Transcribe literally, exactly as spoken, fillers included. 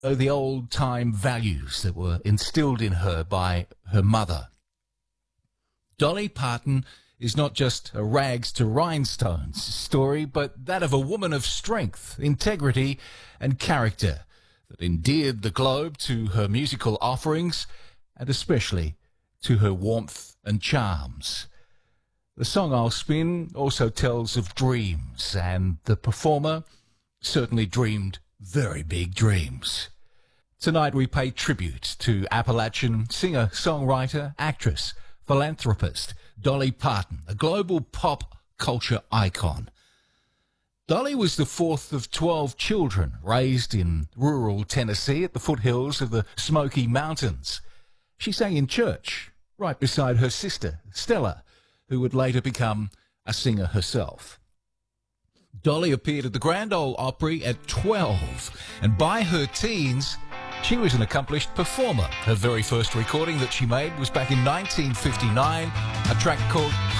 uh, the old-time values that were instilled in her by her mother. Dolly Parton is not just a rags to rhinestones story, but that of a woman of strength, integrity, and character that endeared the globe to her musical offerings and especially to her warmth and charms. The song I'll spin also tells of dreams, and the performer certainly dreamed very big dreams. Tonight we pay tribute to Appalachian singer, songwriter, actress, philanthropist Dolly Parton, a global pop culture icon. Dolly was the fourth of twelve children raised in rural Tennessee at the foothills of the Smoky Mountains. She sang in church right beside her sister, Stella, who would later become a singer herself. Dolly appeared at the Grand Ole Opry at twelve, and by her teens, she was an accomplished performer. Her very first recording that she made was back in nineteen fifty-nine, a track called